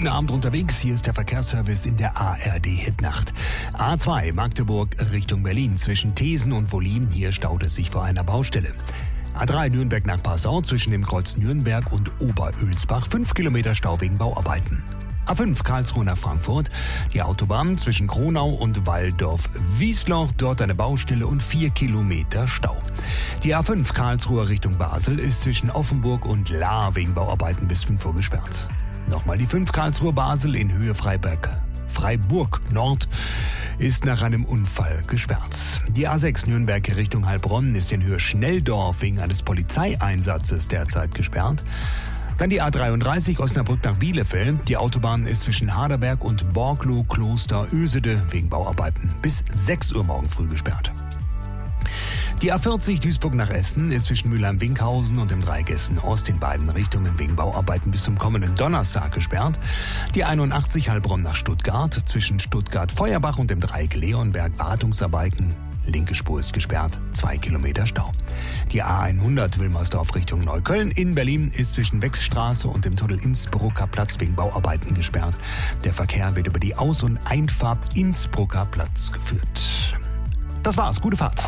Guten Abend unterwegs, hier ist der Verkehrsservice in der ARD-Hitnacht. A2 Magdeburg Richtung Berlin zwischen Thesen und Wollin, hier staut es sich vor einer Baustelle. A3 Nürnberg nach Passau zwischen dem Kreuz Nürnberg und Oberölsbach, 5 Kilometer Stau wegen Bauarbeiten. A5 Karlsruhe nach Frankfurt, die Autobahn zwischen Kronau und Walldorf-Wiesloch, dort eine Baustelle und 4 Kilometer Stau. Die A5 Karlsruhe Richtung Basel ist zwischen Offenburg und Lahr wegen Bauarbeiten bis 5 Uhr gesperrt. Nochmal die 5 Karlsruhe Basel in Höhe Freiburg Nord ist nach einem Unfall gesperrt. Die A6 Nürnberg Richtung Heilbronn ist in Höhe Schnelldorf wegen eines Polizeieinsatzes derzeit gesperrt. Dann die A33 Osnabrück nach Bielefeld. Die Autobahn ist zwischen Harderberg und Borglow Kloster Ösede wegen Bauarbeiten bis 6 Uhr morgen früh gesperrt. Die A40 Duisburg nach Essen ist zwischen Mülheim-Winkhausen und dem Dreieck Essen-Ost in beiden Richtungen wegen Bauarbeiten bis zum kommenden Donnerstag gesperrt. Die 81 Heilbronn nach Stuttgart zwischen Stuttgart-Feuerbach und dem Dreieck Leonberg Wartungsarbeiten. Linke Spur ist gesperrt, 2 Kilometer Stau. Die A100 Wilmersdorf Richtung Neukölln in Berlin ist zwischen Wechsstraße und dem Tunnel Innsbrucker Platz wegen Bauarbeiten gesperrt. Der Verkehr wird über die Aus- und Einfahrt Innsbrucker Platz geführt. Das war's, gute Fahrt.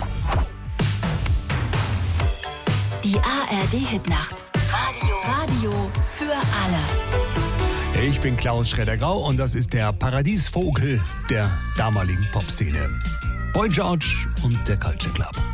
Die ARD-Hitnacht. Radio für alle. Ich bin Klaus Schredder-Grau und das ist der Paradiesvogel der damaligen Popszene. Boy George und der Culture Club.